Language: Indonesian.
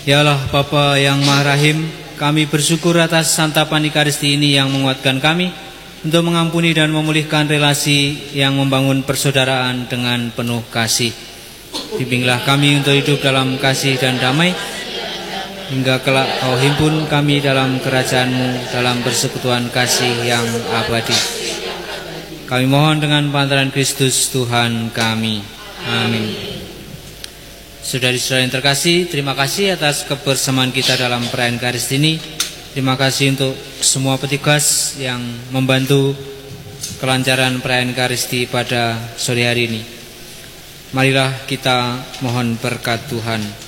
Ya Allah Bapa yang Maha Rahim, kami bersyukur atas santapan Ekaristi ini yang menguatkan kami untuk mengampuni dan memulihkan relasi yang membangun persaudaraan dengan penuh kasih. Bimbinglah kami untuk hidup dalam kasih dan damai, hingga kelak Kau himpun kami dalam kerajaan-Mu dalam persekutuan kasih yang abadi. Kami mohon dengan pantaran Kristus Tuhan kami. Amin. Saudari-saudari yang terkasih, terima kasih atas kebersamaan kita dalam perayaan Ekaristi ini. Terima kasih untuk semua petugas yang membantu kelancaran perayaan Ekaristi pada sore hari ini. Marilah kita mohon berkat Tuhan.